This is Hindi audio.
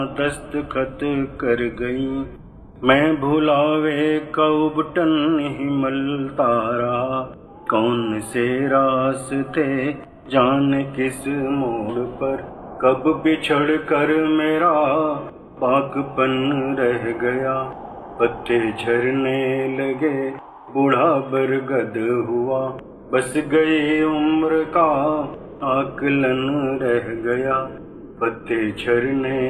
दस्तखत कर गई। मैं भुलावे कौबटन हिमल तारा, कौन से रास्ते जान किस मोड़ पर, कब बिछड़ कर मेरा बागपन रह गया। पत्ते झरने लगे बूढ़ा बरगद हुआ, बस गई उम्र का आकलन रह गया। पत्ते झरने